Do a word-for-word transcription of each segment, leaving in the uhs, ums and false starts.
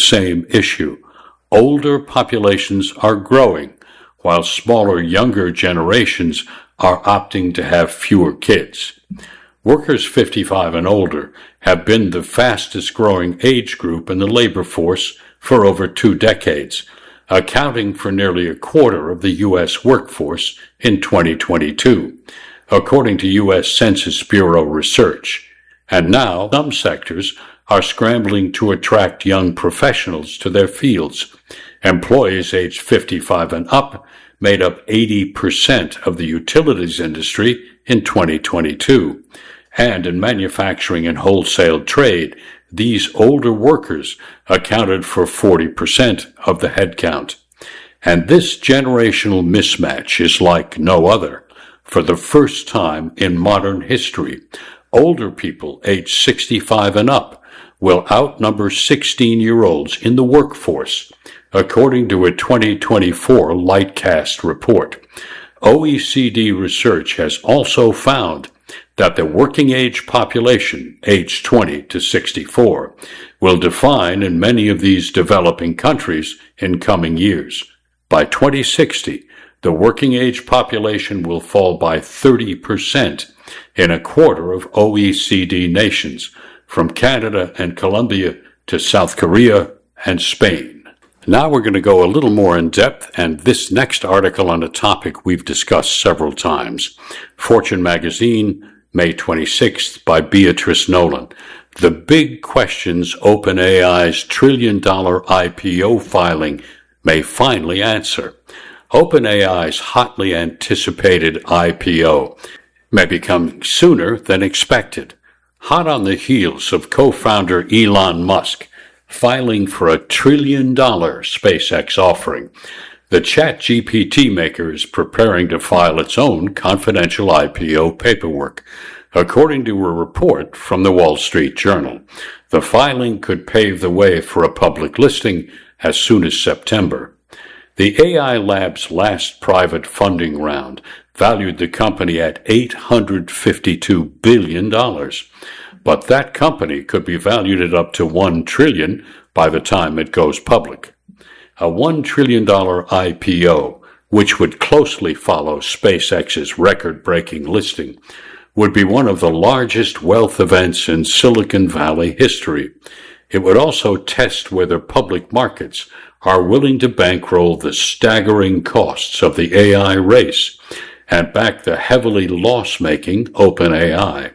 same issue. Older populations are growing, while smaller, younger generations are opting to have fewer kids. Workers fifty-five and older have been the fastest growing age group in the labor force for over two decades, accounting for nearly a quarter of the U S workforce in twenty twenty-two, according to U S Census Bureau research. And now, some sectors are scrambling to attract young professionals to their fields. Employees aged fifty-five and up made up eighty percent of the utilities industry in twenty twenty-two. And in manufacturing and wholesale trade, these older workers accounted for forty percent of the headcount. And this generational mismatch is like no other. For the first time in modern history, older people aged sixty-five and up will outnumber sixteen-year-olds in the workforce, according to a twenty twenty-four Lightcast report. O E C D research has also found that the working-age population, aged twenty to sixty-four, will decline in many of these developing countries in coming years. By twenty sixty, the working-age population will fall by thirty percent in a quarter of O E C D nations, from Canada and Colombia to South Korea and Spain. Now we're going to go a little more in depth, and this next article on a topic we've discussed several times. Fortune magazine, May twenty-sixth, by Beatrice Nolan. The big questions OpenAI's trillion-dollar I P O filing may finally answer. OpenAI's hotly anticipated I P O may be coming sooner than expected, hot on the heels of co-founder Elon Musk filing for a trillion-dollar SpaceX offering. The ChatGPT maker is preparing to file its own confidential I P O paperwork, according to a report from the Wall Street Journal. The filing could pave the way for a public listing as soon as September. The A I Lab's last private funding round valued the company at eight hundred fifty-two billion dollars, but that company could be valued at up to one trillion dollars by the time it goes public. A one trillion dollars I P O, which would closely follow SpaceX's record-breaking listing, would be one of the largest wealth events in Silicon Valley history. It would also test whether public markets are willing to bankroll the staggering costs of the A I race and back the heavily loss-making OpenAI.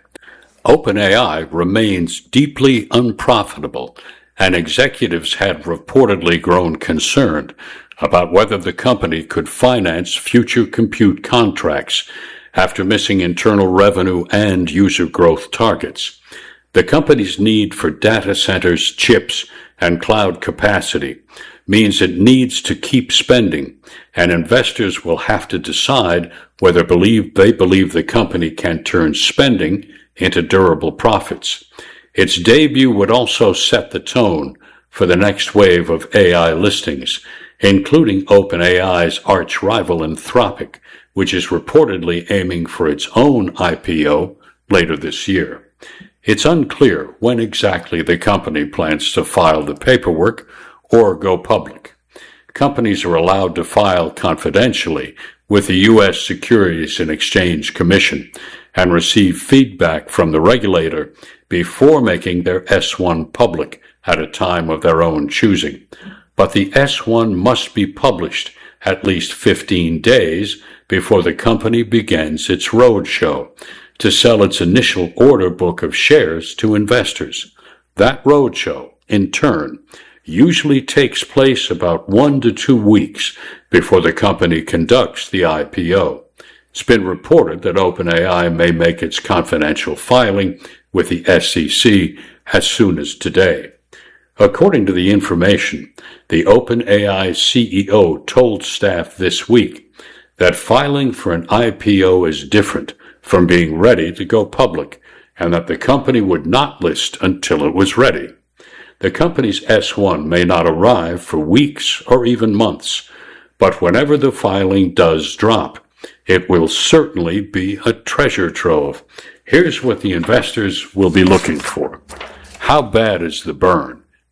OpenAI remains deeply unprofitable, and executives had reportedly grown concerned about whether the company could finance future compute contracts after missing internal revenue and user growth targets. The company's need for data centers, chips, and cloud capacity means it needs to keep spending, and investors will have to decide whether believe they believe the company can turn spending into durable profits. Its debut would also set the tone for the next wave of A I listings, including OpenAI's arch-rival Anthropic, which is reportedly aiming for its own I P O later this year. It's unclear when exactly the company plans to file the paperwork or go public. Companies are allowed to file confidentially with the U S Securities and Exchange Commission and receive feedback from the regulator before making their S one public at a time of their own choosing. But the S one must be published at least fifteen days before the company begins its roadshow to sell its initial order book of shares to investors. That roadshow, in turn, usually takes place about one to two weeks before the company conducts the I P O. It's been reported that OpenAI may make its confidential filing with the S E C as soon as today. According to the information, the OpenAI C E O told staff this week that filing for an I P O is different from being ready to go public, and that the company would not list until it was ready. The company's S one may not arrive for weeks or even months, but whenever the filing does drop, it will certainly be a treasure trove. Here's what the investors will be looking for. How bad is the burn?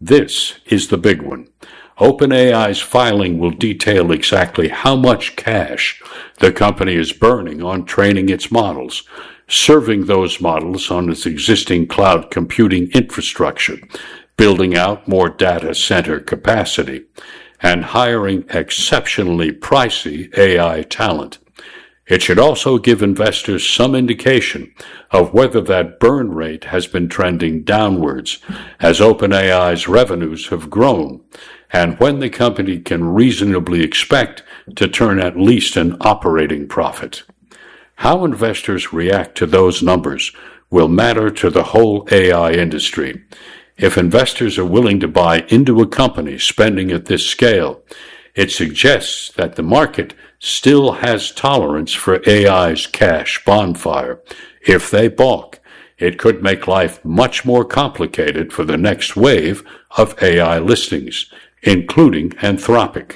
This is the big one. OpenAI's filing will detail exactly how much cash the company is burning on training its models, serving those models on its existing cloud computing infrastructure, building out more data center capacity, and hiring exceptionally pricey A I talent. It should also give investors some indication of whether that burn rate has been trending downwards as OpenAI's revenues have grown, and when the company can reasonably expect to turn at least an operating profit. How investors react to those numbers will matter to the whole A I industry. If investors are willing to buy into a company spending at this scale, it suggests that the market still has tolerance for A I's cash bonfire. If they balk, it could make life much more complicated for the next wave of A I listings, including Anthropic.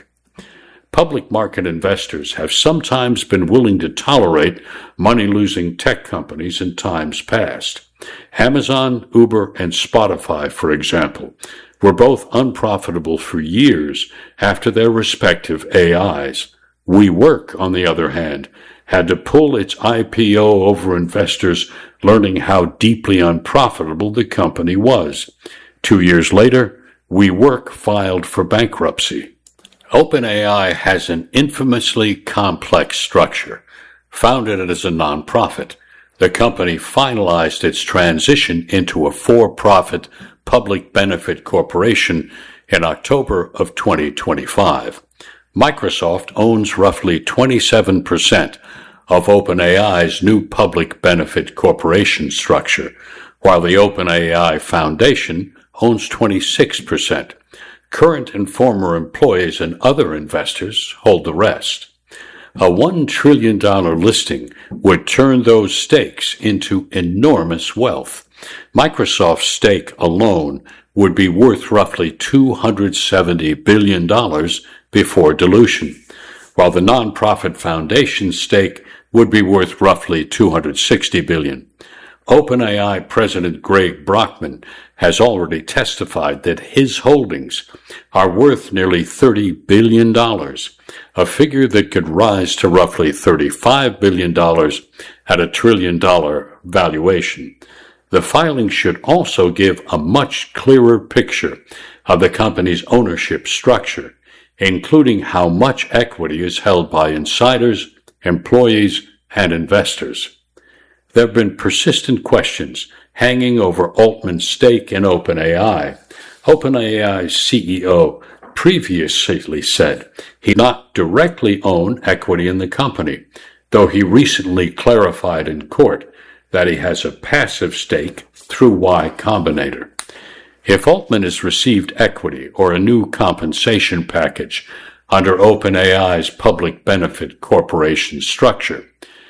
Public market investors have sometimes been willing to tolerate money-losing tech companies in times past. Amazon, Uber, and Spotify, for example, were both unprofitable for years after their respective A Is. WeWork, on the other hand, had to pull its I P O over investors learning how deeply unprofitable the company was. Two years later, WeWork filed for bankruptcy. OpenAI has an infamously complex structure. Founded as a nonprofit, the company finalized its transition into a for-profit public benefit corporation in October of twenty twenty-five. Microsoft owns roughly twenty-seven percent of OpenAI's new public benefit corporation structure, while the OpenAI Foundation owns twenty-six percent. Current and former employees and other investors hold the rest. A one trillion dollars listing would turn those stakes into enormous wealth. Microsoft's stake alone would be worth roughly two hundred seventy billion dollars before dilution, while the nonprofit foundation stake would be worth roughly two hundred sixty billion dollars. OpenAI President Greg Brockman has already testified that his holdings are worth nearly thirty billion dollars, a figure that could rise to roughly thirty-five billion dollars at a trillion-dollar valuation. The filing should also give a much clearer picture of the company's ownership structure, including how much equity is held by insiders, employees, and investors. There have been persistent questions hanging over Altman's stake in OpenAI. OpenAI's C E O previously said he did not directly own equity in the company, though he recently clarified in court that he has a passive stake through Y Combinator. If Altman has received equity or a new compensation package under OpenAI's public benefit corporation structure,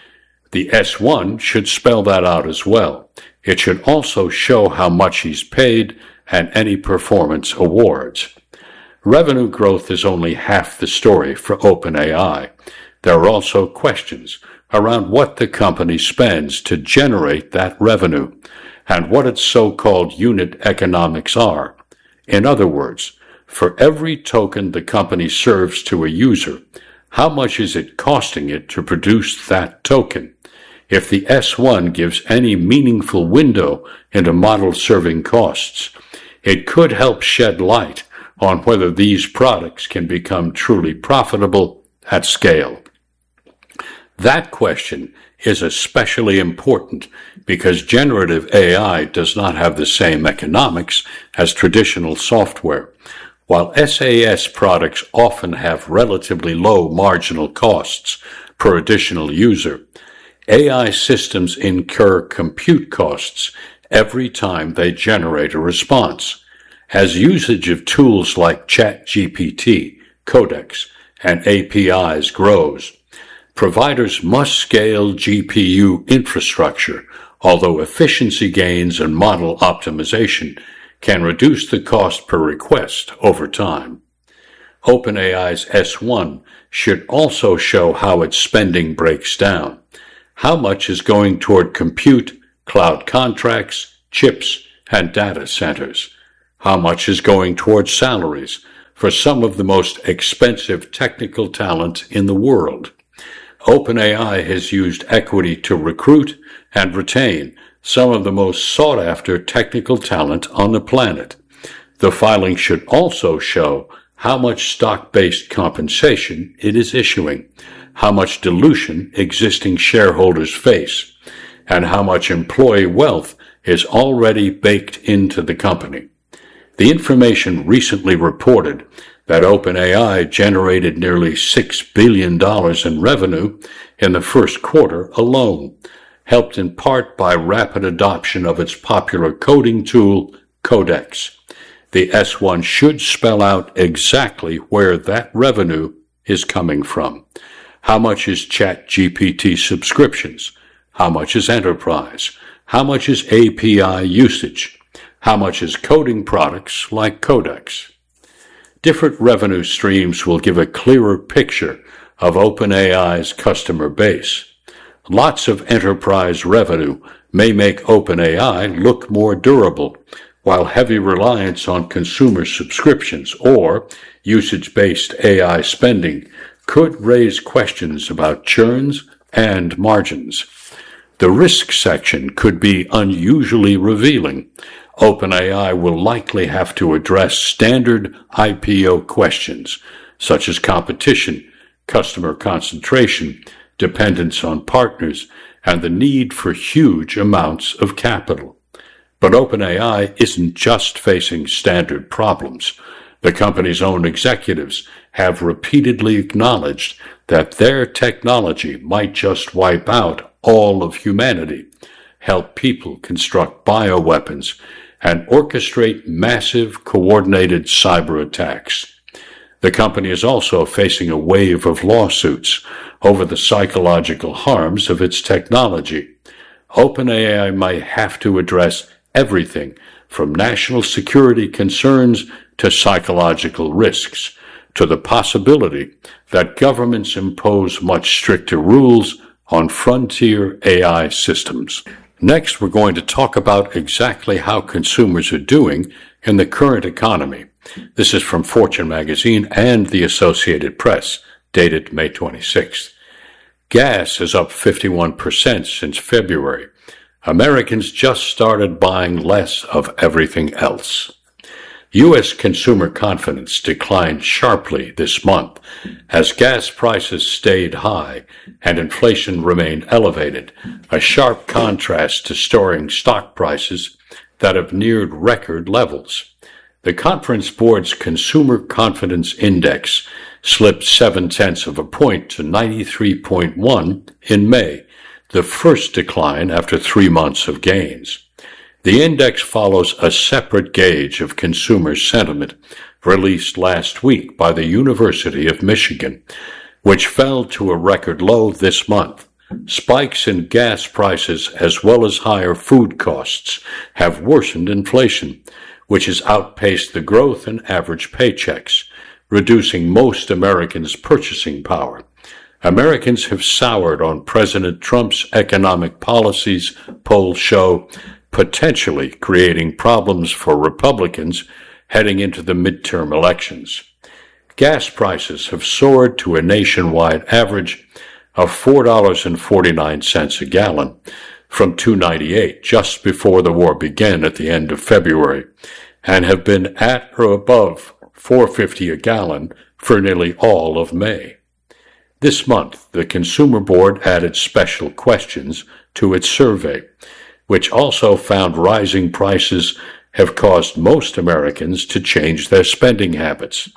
the S one should spell that out as well. It should also show how much he's paid and any performance awards. Revenue growth is only half the story for OpenAI. There are also questions around what the company spends to generate that revenue and what its so-called unit economics are. In other words, for every token the company serves to a user, how much is it costing it to produce that token? If the S one gives any meaningful window into model serving costs, it could help shed light on whether these products can become truly profitable at scale. That question is especially important because generative A I does not have the same economics as traditional software. While SaaS products often have relatively low marginal costs per additional user, A I systems incur compute costs every time they generate a response. As usage of tools like ChatGPT, Codex, and A P Is grows, providers must scale G P U infrastructure, although efficiency gains and model optimization can reduce the cost per request over time. OpenAI's S one should also show how its spending breaks down. How much is going toward compute, cloud contracts, chips, and data centers? How much is going towards salaries for some of the most expensive technical talent in the world? OpenAI has used equity to recruit and retain some of the most sought-after technical talent on the planet. The filing should also show how much stock-based compensation it is issuing, how much dilution existing shareholders face, and how much employee wealth is already baked into the company. The information recently reported that OpenAI generated nearly six billion dollars in revenue in the first quarter alone, helped in part by rapid adoption of its popular coding tool, Codex. The S one should spell out exactly where that revenue is coming from. How much is ChatGPT subscriptions? How much is enterprise? How much is A P I usage? How much is coding products like Codex? Different revenue streams will give a clearer picture of OpenAI's customer base. Lots of enterprise revenue may make OpenAI look more durable, while heavy reliance on consumer subscriptions or usage-based A I spending could raise questions about churns and margins. The risk section could be unusually revealing. OpenAI will likely have to address standard I P O questions, such as competition, customer concentration, dependence on partners, and the need for huge amounts of capital. But OpenAI isn't just facing standard problems. The company's own executives have repeatedly acknowledged that their technology might just wipe out all of humanity, help people construct bioweapons, and orchestrate massive coordinated cyber attacks. The company is also facing a wave of lawsuits over the psychological harms of its technology. OpenAI might have to address everything from national security concerns to psychological risks, to the possibility that governments impose much stricter rules on frontier A I systems. Next, we're going to talk about exactly how consumers are doing in the current economy. This is from Fortune magazine and the Associated Press, dated May twenty-sixth. Gas is up fifty-one percent since February. Americans just started buying less of everything else. U S consumer confidence declined sharply this month as gas prices stayed high and inflation remained elevated, a sharp contrast to soaring stock prices that have neared record levels. The Conference Board's Consumer Confidence Index slipped seven-tenths of a point to ninety-three point one in May, the first decline after three months of gains. The index follows a separate gauge of consumer sentiment released last week by the University of Michigan, which fell to a record low this month. Spikes in gas prices as well as higher food costs have worsened inflation, which has outpaced the growth in average paychecks, reducing most Americans' purchasing power. Americans have soured on President Trump's economic policies, polls show, potentially creating problems for Republicans heading into the midterm elections. Gas prices have soared to a nationwide average of four dollars and forty-nine cents a gallon from two dollars and ninety-eight cents just before the war began at the end of February, and have been at or above four dollars and fifty cents a gallon for nearly all of May. This month, the Consumer Board added special questions to its survey, which also found rising prices have caused most Americans to change their spending habits.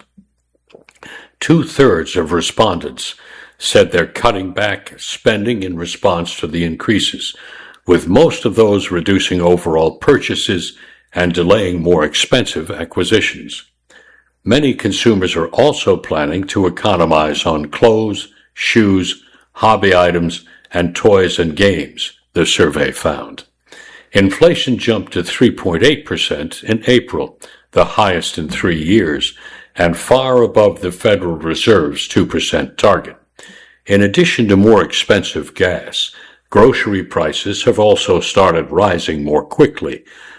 Two-thirds of respondents said they're cutting back spending in response to the increases, with most of those reducing overall purchases and delaying more expensive acquisitions. Many consumers are also planning to economize on clothes, shoes, hobby items, and toys and games, the survey found. Inflation jumped to three point eight percent in April, the highest in three years, and far above the Federal Reserve's two percent target. In addition to more expensive gas, grocery prices have also started rising more quickly,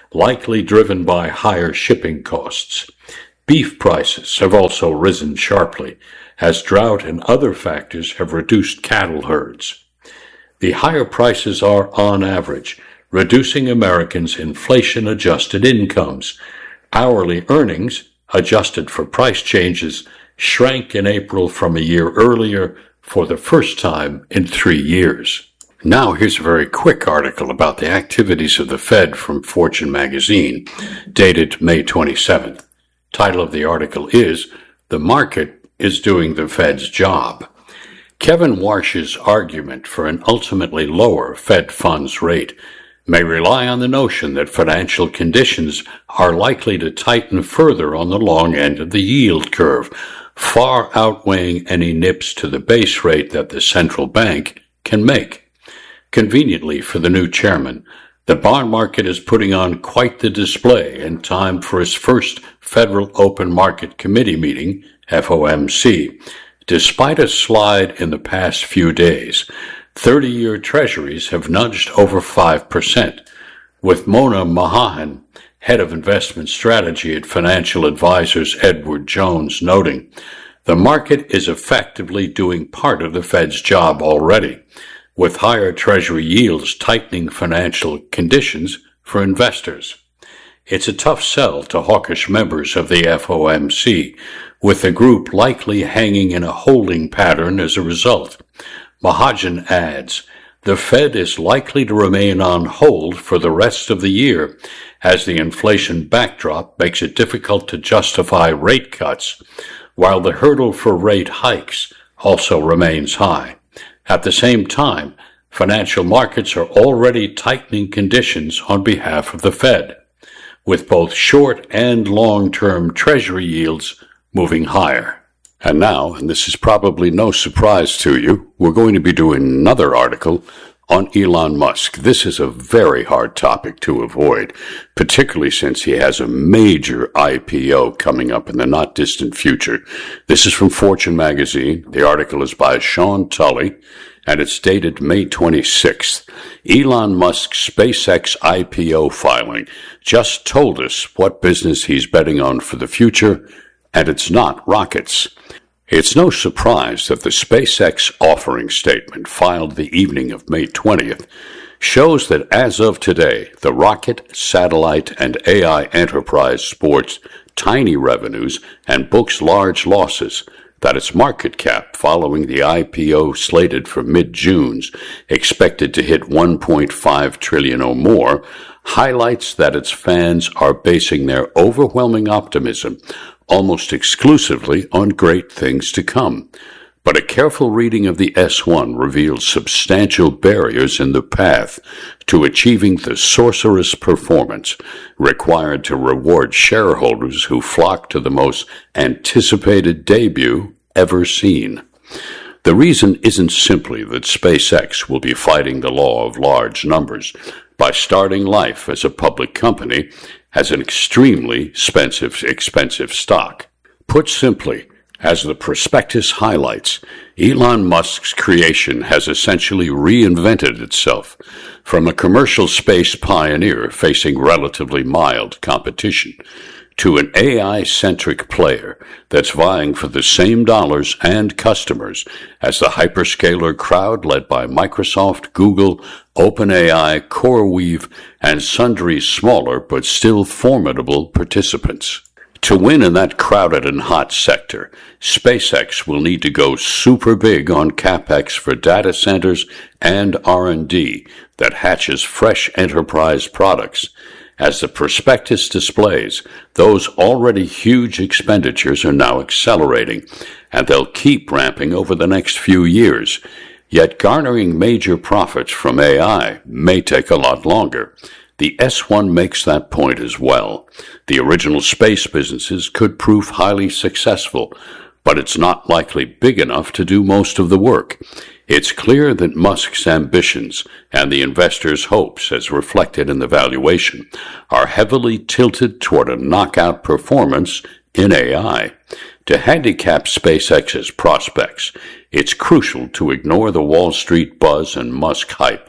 likely driven by higher shipping costs. Beef prices have also risen sharply, as drought and other factors have reduced cattle herds. The higher prices are, on average, reducing Americans' inflation-adjusted incomes. Hourly earnings, adjusted for price changes, shrank in April from a year earlier for the first time in three years. Now here's a very quick article about the activities of the Fed from Fortune magazine, dated May twenty-seventh. Title of the article is, "The Market is Doing the Fed's Job." Kevin Warsh's argument for an ultimately lower Fed funds rate may rely on the notion that financial conditions are likely to tighten further on the long end of the yield curve, far outweighing any nips to the base rate that the central bank can make. Conveniently for the new chairman, the bond market is putting on quite the display in time for its first Federal Open Market Committee meeting, F O M C. Despite a slide in the past few days, thirty-year treasuries have nudged over five percent, with Mona Mahajan, head of investment strategy at financial advisors Edward Jones, noting, "The market is effectively doing part of the Fed's job already, with higher treasury yields tightening financial conditions for investors." It's a tough sell to hawkish members of the F O M C, with the group likely hanging in a holding pattern as a result. Mahajan adds, "The Fed is likely to remain on hold for the rest of the year, as the inflation backdrop makes it difficult to justify rate cuts, while the hurdle for rate hikes also remains high. At the same time, financial markets are already tightening conditions on behalf of the Fed, with both short and long-term treasury yields moving higher." And now, and this is probably no surprise to you, we're going to be doing another article on Elon Musk. This is a very hard topic to avoid, particularly since he has a major I P O coming up in the not-distant future. This is from Fortune magazine. The article is by Sean Tully, and it's dated May twenty-sixth. Elon Musk's SpaceX I P O filing just told us what business he's betting on for the future, and it's not rockets. It's no surprise that the SpaceX offering statement filed the evening of May twentieth shows that as of today, the rocket, satellite, and A I enterprise sports tiny revenues and books large losses, that its market cap following the I P O slated for mid-June's, expected to hit one point five trillion dollars or more, highlights that its fans are basing their overwhelming optimism almost exclusively on great things to come. But a careful reading of the S one reveals substantial barriers in the path to achieving the sorcerous performance required to reward shareholders who flock to the most anticipated debut ever seen. The reason isn't simply that SpaceX will be fighting the law of large numbers by starting life as a public company as an extremely expensive, expensive stock. Put simply, as the prospectus highlights, Elon Musk's creation has essentially reinvented itself from a commercial space pioneer facing relatively mild competition to an A I-centric player that's vying for the same dollars and customers as the hyperscaler crowd led by Microsoft, Google, OpenAI, CoreWeave, and sundry smaller but still formidable participants. To win in that crowded and hot sector, SpaceX will need to go super big on CapEx for data centers and R and D that hatches fresh enterprise products. As the prospectus displays, those already huge expenditures are now accelerating, and they'll keep ramping over the next few years. Yet garnering major profits from A I may take a lot longer. The S one makes that point as well. The original space businesses could prove highly successful, but it's not likely big enough to do most of the work. It's clear that Musk's ambitions and the investors' hopes, as reflected in the valuation, are heavily tilted toward a knockout performance in A I. To handicap SpaceX's prospects, it's crucial to ignore the Wall Street buzz and Musk hype.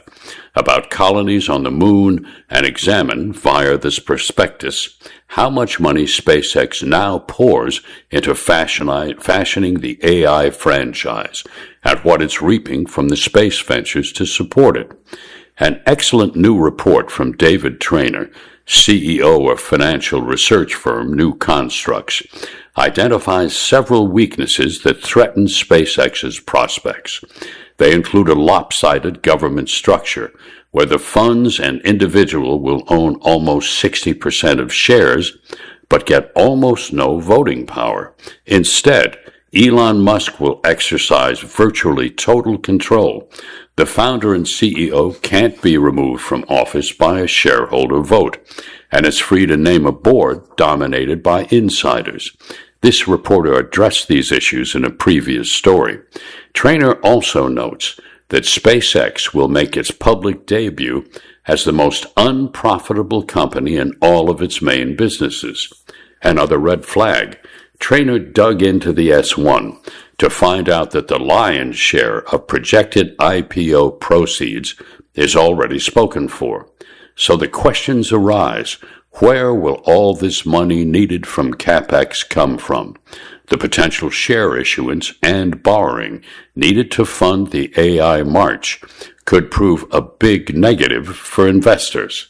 about colonies on the moon and examine, via this prospectus, how much money SpaceX now pours into fashioning the A I franchise and what it's reaping from the space ventures to support it. An excellent new report from David Traynor, C E O of financial research firm New Constructs, identifies several weaknesses that threaten SpaceX's prospects. They include a lopsided government structure, where the funds and individual will own almost sixty percent of shares, but get almost no voting power. Instead, Elon Musk will exercise virtually total control. The founder and C E O can't be removed from office by a shareholder vote, and is free to name a board dominated by insiders. This reporter addressed these issues in a previous story. Traynor also notes that SpaceX will make its public debut as the most unprofitable company in all of its main businesses. Another red flag. Traynor dug into the S one to find out that the lion's share of projected I P O proceeds is already spoken for. So the questions arise, where will all this money needed from CapEx come from? The potential share issuance and borrowing needed to fund the A I march could prove a big negative for investors.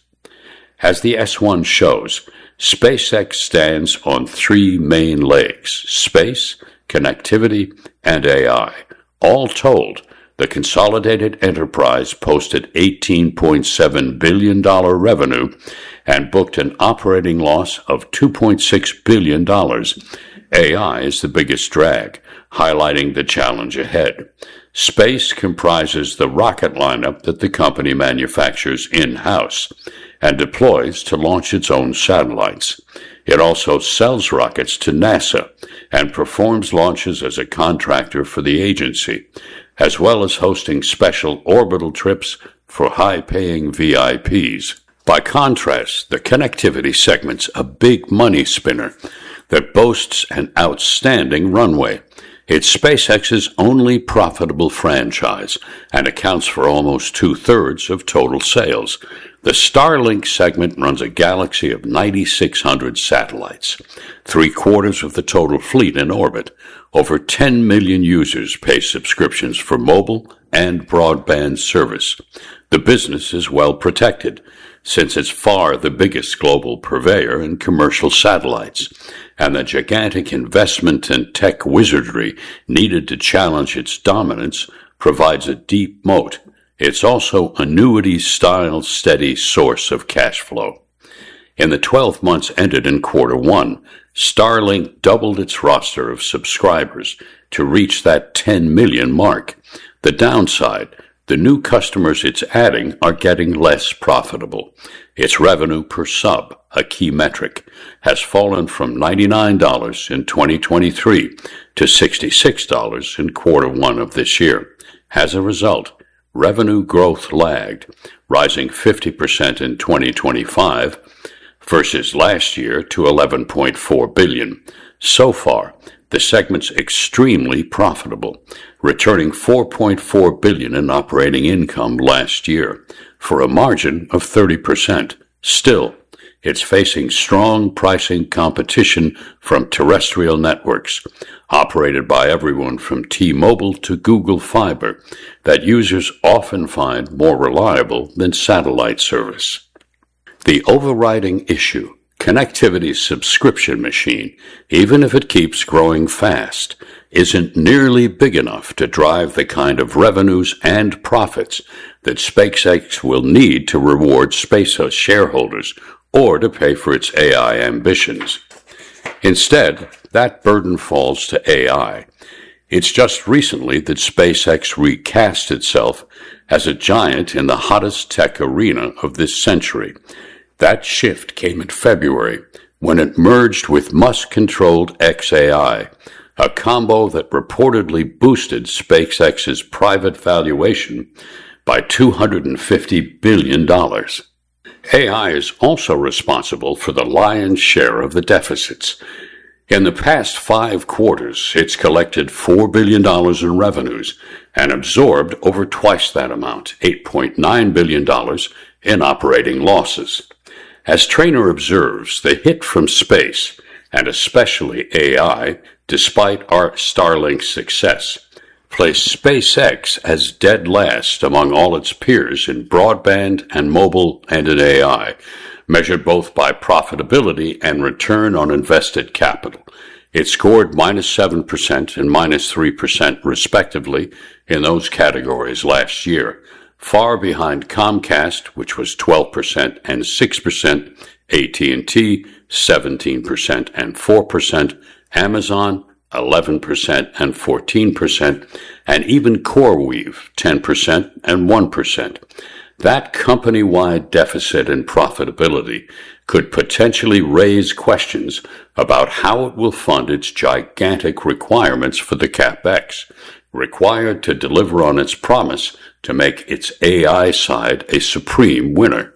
As the S one shows, SpaceX stands on three main legs: space, connectivity, and A I. All told, the consolidated enterprise posted eighteen point seven billion dollars revenue and booked an operating loss of two point six billion dollars. A I is the biggest drag, highlighting the challenge ahead. Space comprises the rocket lineup that the company manufactures in-house and deploys to launch its own satellites. It also sells rockets to NASA and performs launches as a contractor for the agency, as well as hosting special orbital trips for high-paying V I Ps. By contrast, the connectivity segment's a big money spinner that boasts an outstanding runway. It's SpaceX's only profitable franchise and accounts for almost two-thirds of total sales. The Starlink segment runs a galaxy of nine thousand six hundred satellites, three-quarters of the total fleet in orbit. Over ten million users pay subscriptions for mobile and broadband service. The business is well protected, since it's far the biggest global purveyor in commercial satellites, and the gigantic investment and tech wizardry needed to challenge its dominance provides a deep moat. It's also annuity-style steady source of cash flow. In the twelve months ended in quarter one, Starlink doubled its roster of subscribers to reach that ten million mark. The downside, the new customers it's adding are getting less profitable. Its revenue per sub, a key metric, has fallen from ninety-nine dollars in twenty twenty-three to sixty-six dollars in quarter one of this year. As a result, revenue growth lagged, rising fifty percent in twenty twenty-five versus last year to eleven point four billion dollars. So far, the segment's extremely profitable, returning four point four billion dollars in operating income last year, for a margin of thirty percent. Still, it's facing strong pricing competition from terrestrial networks, operated by everyone from T-Mobile to Google Fiber, that users often find more reliable than satellite service. The overriding issue, connectivity's subscription machine, even if it keeps growing fast, isn't nearly big enough to drive the kind of revenues and profits that SpaceX will need to reward SpaceX shareholders or to pay for its A I ambitions. Instead, that burden falls to A I. It's just recently that SpaceX recast itself as a giant in the hottest tech arena of this century. That shift came in February when it merged with Musk-controlled X A I, a combo that reportedly boosted SpaceX's private valuation by two hundred fifty billion dollars. A I is also responsible for the lion's share of the deficits. In the past five quarters, it's collected four billion dollars in revenues and absorbed over twice that amount, eight point nine billion dollars, in operating losses. As Trainor observes, the hit from space, and especially A I, despite our Starlink success, place SpaceX as dead last among all its peers in broadband and mobile and in A I, measured both by profitability and return on invested capital. It scored minus seven percent and minus three percent respectively in those categories last year, far behind Comcast, which was twelve percent and six percent, A T and T, seventeen percent and four percent, Amazon, eleven percent and fourteen percent, and even CoreWeave, ten percent and one percent. That company-wide deficit in profitability could potentially raise questions about how it will fund its gigantic requirements for the CapEx required to deliver on its promise to make its A I side a supreme winner.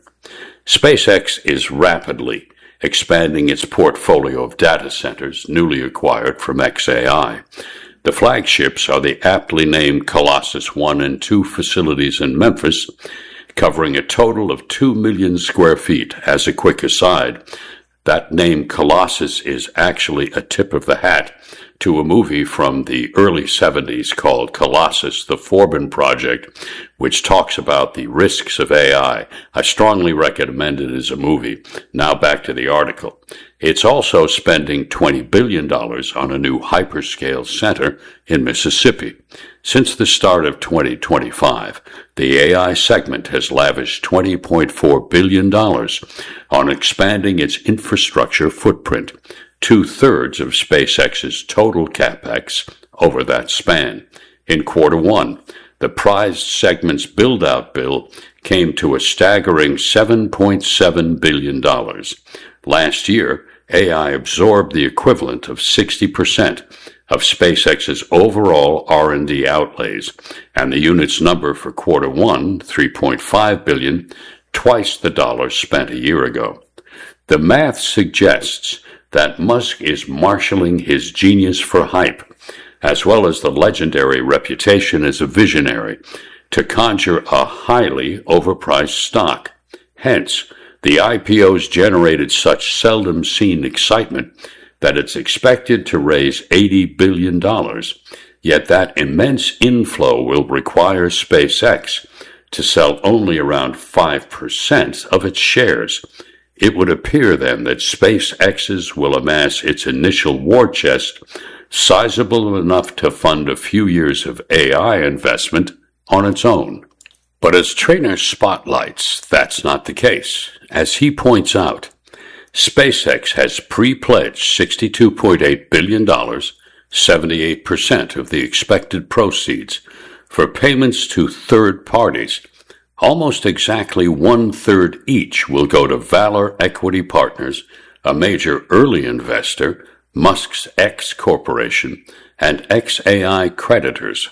SpaceX is rapidly expanding its portfolio of data centers newly acquired from X A I. The flagships are the aptly named Colossus one and two facilities in Memphis, covering a total of two million square feet. As a quick aside, that name Colossus is actually a tip of the hat to a movie from the early seventies called Colossus, the Forbin Project, which talks about the risks of A I. I strongly recommend it as a movie. Now back to the article. It's also spending twenty billion dollars on a new hyperscale center in Mississippi. Since the start of twenty twenty-five, the A I segment has lavished twenty point four billion dollars on expanding its infrastructure footprint, two-thirds of SpaceX's total CapEx over that span. In quarter one, the prized segment's build-out bill came to a staggering seven point seven billion dollars. Last year, A I absorbed the equivalent of sixty percent of SpaceX's overall R and D outlays, and the unit's number for quarter one, three point five billion dollars, twice the dollars spent a year ago. The math suggests that Musk is marshaling his genius for hype, as well as the legendary reputation as a visionary, to conjure a highly overpriced stock. Hence, the I P O's generated such seldom-seen excitement that it's expected to raise eighty billion dollars, yet that immense inflow will require SpaceX to sell only around five percent of its shares. It would appear then that SpaceX's will amass its initial war chest, sizable enough to fund a few years of A I investment on its own. But as Trainor spotlights, that's not the case. As he points out, SpaceX has pre-pledged sixty-two point eight billion dollars, seventy-eight percent of the expected proceeds, for payments to third parties. Almost exactly one-third each will go to Valor Equity Partners, a major early investor, Musk's X Corporation, and X A I creditors,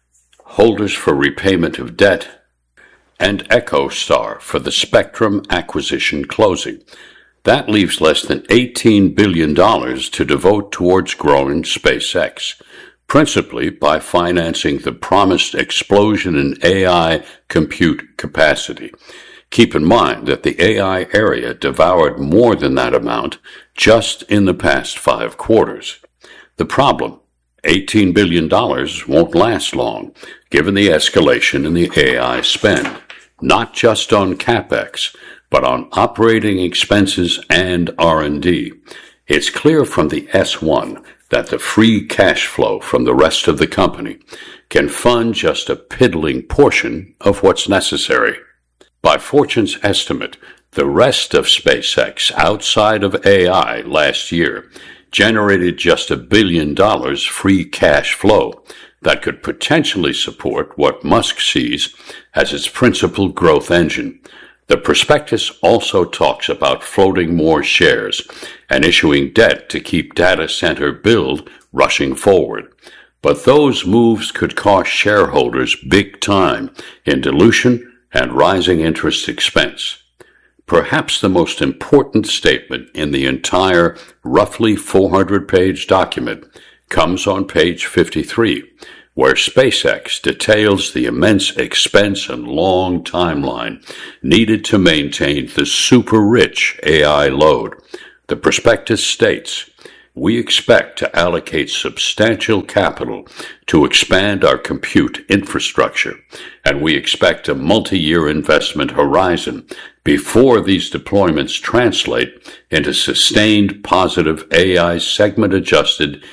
holders for repayment of debt, and EchoStar for the spectrum acquisition closing. That leaves less than eighteen billion dollars to devote towards growing SpaceX, principally by financing the promised explosion in A I compute capacity. Keep in mind that the A I area devoured more than that amount just in the past five quarters. The problem, eighteen billion dollars won't last long, given the escalation in the A I spend, not just on CapEx, but on operating expenses and R and D. It's clear from the S one that the free cash flow from the rest of the company can fund just a piddling portion of what's necessary. By Fortune's estimate, the rest of SpaceX outside of A I last year generated just a billion dollars free cash flow that could potentially support what Musk sees as its principal growth engine. The prospectus also talks about floating more shares and issuing debt to keep data center build rushing forward. But those moves could cost shareholders big time in dilution and rising interest expense. Perhaps the most important statement in the entire roughly four hundred page document comes on page fifty-three, where SpaceX details the immense expense and long timeline needed to maintain the super-rich A I load. The prospectus states, "We expect to allocate substantial capital to expand our compute infrastructure, and we expect a multi-year investment horizon before these deployments translate into sustained positive A I segment-adjusted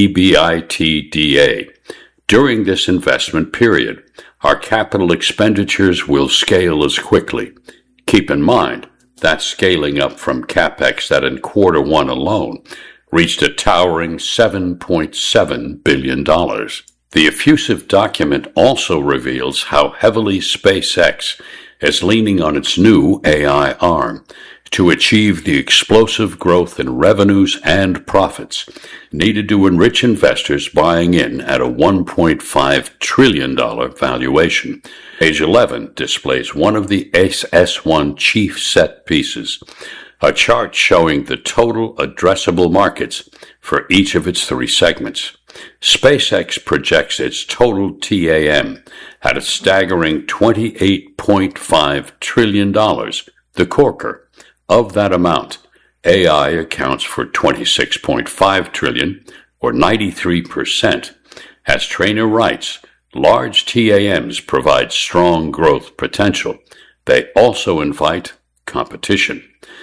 EBITDA. During this investment period, our capital expenditures will scale as quickly." Keep in mind, that's scaling up from CapEx that in quarter one alone reached a towering seven point seven billion dollars. The effusive document also reveals how heavily SpaceX is leaning on its new A I arm to achieve the explosive growth in revenues and profits needed to enrich investors buying in at a one point five trillion dollars valuation. Page eleven displays one of the S one chief set pieces, a chart showing the total addressable markets for each of its three segments. SpaceX projects its total T A M at a staggering twenty-eight point five trillion dollars, the corker. Of that amount, A I accounts for twenty-six point five trillion dollars, or ninety-three percent. As Traynor writes, large T A Ms provide strong growth potential. They also invite competition.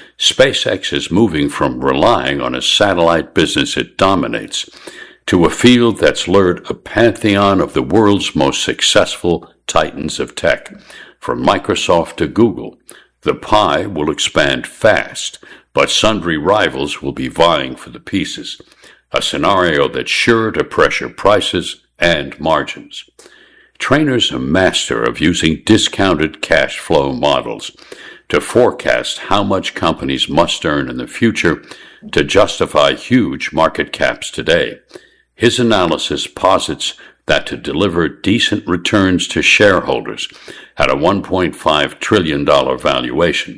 SpaceX is moving from relying on a satellite business it dominates to a field that's lured a pantheon of the world's most successful titans of tech, from Microsoft to Google. The pie will expand fast, but sundry rivals will be vying for the pieces, a scenario that's sure to pressure prices and margins. Traynor's a master of using discounted cash flow models to forecast how much companies must earn in the future to justify huge market caps today. His analysis posits that to deliver decent returns to shareholders at a one point five trillion dollars valuation,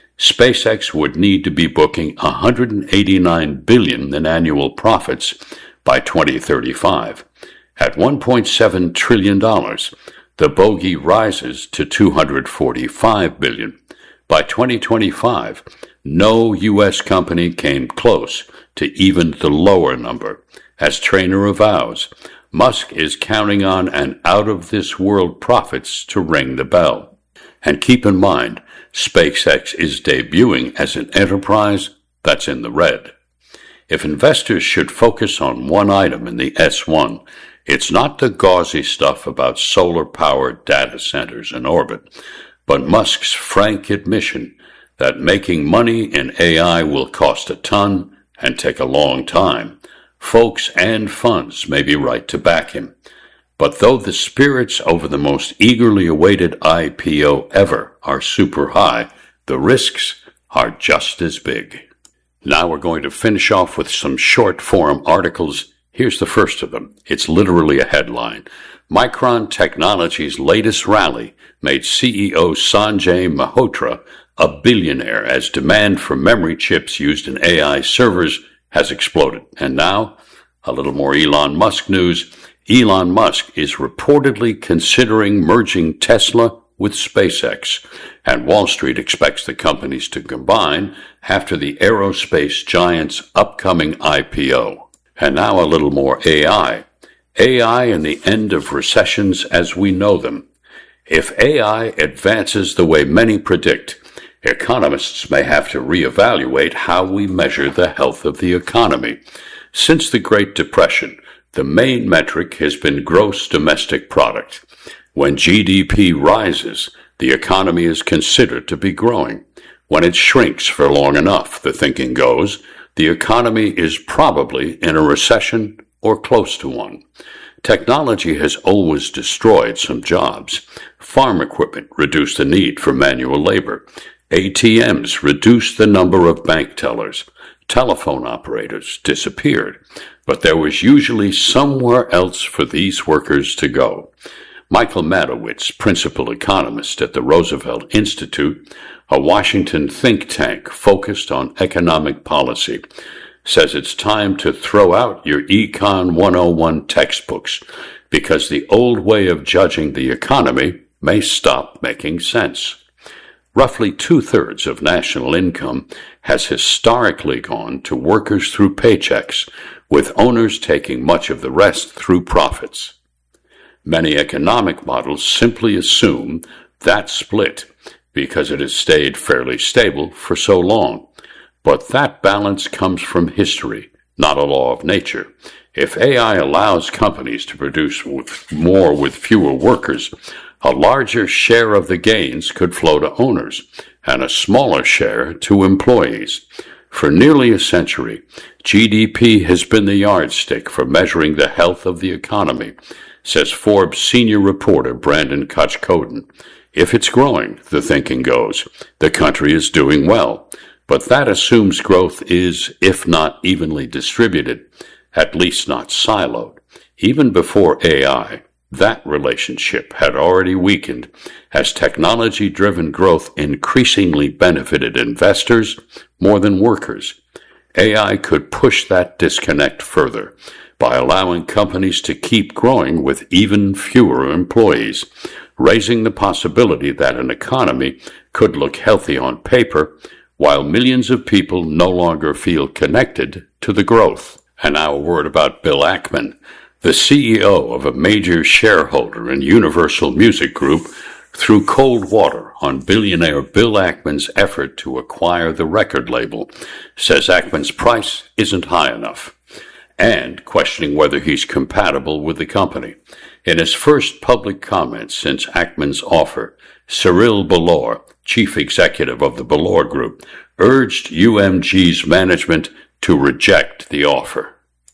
SpaceX would need to be booking one hundred eighty-nine billion dollars in annual profits by twenty thirty-five. At one point seven trillion dollars, the bogey rises to two hundred forty-five billion dollars. By twenty twenty-five, no U S company came close to even the lower number. As Traynor avows, Musk is counting on an out-of-this-world profits to ring the bell. And keep in mind, SpaceX is debuting as an enterprise that's in the red. If investors should focus on one item in the S one, it's not the gauzy stuff about solar-powered data centers in orbit, but Musk's frank admission that making money in A I will cost a ton and take a long time. Folks and funds may be right to back him. But though the spirits over the most eagerly awaited I P O ever are super high, the risks are just as big. Now we're going to finish off with some short-form articles. Here's the first of them. It's literally a headline. Micron Technology's latest rally made C E O Sanjay Mehrotra a billionaire as demand for memory chips used in A I servers has exploded. And now, a little more Elon Musk news. Elon Musk is reportedly considering merging Tesla with SpaceX, and Wall Street expects the companies to combine after the aerospace giant's upcoming I P O. And now a little more A I. A I and the end of recessions as we know them. If A I advances the way many predict, economists may have to reevaluate how we measure the health of the economy. Since the Great Depression, the main metric has been gross domestic product. When G D P rises, the economy is considered to be growing. When it shrinks for long enough, the thinking goes, the economy is probably in a recession or close to one. Technology has always destroyed some jobs. Farm equipment reduced the need for manual labor. A T Ms reduced the number of bank tellers. Telephone operators disappeared, but there was usually somewhere else for these workers to go. Michael Matowitz, principal economist at the Roosevelt Institute, a Washington think tank focused on economic policy, says it's time to throw out your Econ one oh one textbooks because the old way of judging the economy may stop making sense. Roughly two-thirds of national income has historically gone to workers through paychecks, with owners taking much of the rest through profits. Many economic models simply assume that split because it has stayed fairly stable for so long. But that balance comes from history, not a law of nature. If A I allows companies to produce more with fewer workers, a larger share of the gains could flow to owners and a smaller share to employees. For nearly a century, G D P has been the yardstick for measuring the health of the economy, says Forbes senior reporter Brandon Kutch-Coden. If it's growing, the thinking goes, the country is doing well. But that assumes growth is, if not evenly distributed, at least not siloed. Even before A I, that relationship had already weakened as technology-driven growth increasingly benefited investors more than workers. A I could push that disconnect further by allowing companies to keep growing with even fewer employees, raising the possibility that an economy could look healthy on paper while millions of people no longer feel connected to the growth. And now a word about Bill Ackman. The C E O of a major shareholder in Universal Music Group threw cold water on billionaire Bill Ackman's effort to acquire the record label, says Ackman's price isn't high enough, and questioning whether he's compatible with the company. In his first public comments since Ackman's offer, Cyril Bellor, chief executive of the Bellor Group, urged U M G's management to reject the offer.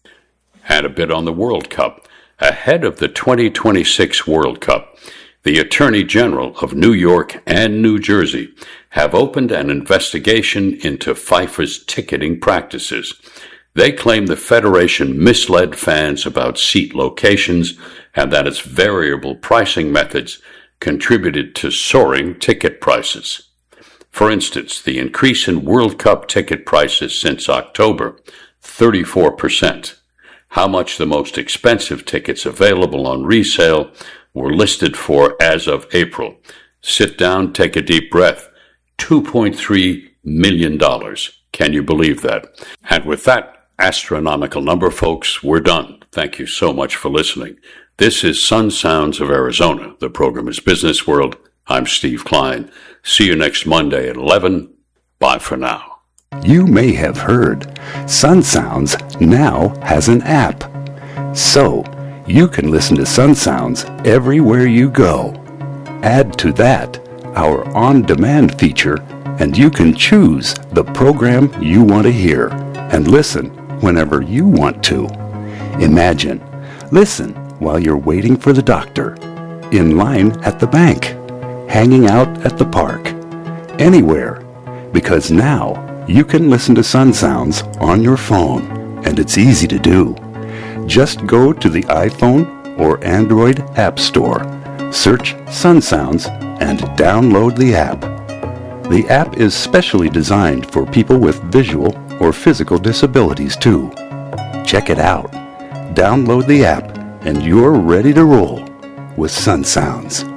And a bit on the World Cup. Ahead of the twenty twenty-six World Cup, the Attorney General of New York and New Jersey have opened an investigation into FIFA's ticketing practices. They claim the federation misled fans about seat locations and that its variable pricing methods contributed to soaring ticket prices. For instance, the increase in World Cup ticket prices since October, thirty-four percent. How much the most expensive tickets available on resale were listed for as of April. Sit down, take a deep breath. two point three million dollars. Can you believe that? And with that astronomical number, folks, we're done. Thank you so much for listening. This is Sun Sounds of Arizona. The program is Business World. I'm Steve Klein. See you next Monday at eleven. Bye for now. You may have heard Sun Sounds now has an app. So, you can listen to Sun Sounds everywhere you go. Add to that our on-demand feature, and you can choose the program you want to hear and listen whenever you want to. Imagine, listen while you're waiting for the doctor, in line at the bank, hanging out at the park, anywhere, because now you can listen to Sun Sounds on your phone, and it's easy to do. Just go to the iPhone or Android App Store, search Sun Sounds, and download the app. The app is specially designed for people with visual or physical disabilities too. Check it out. Download the app, and you're ready to roll with Sun Sounds.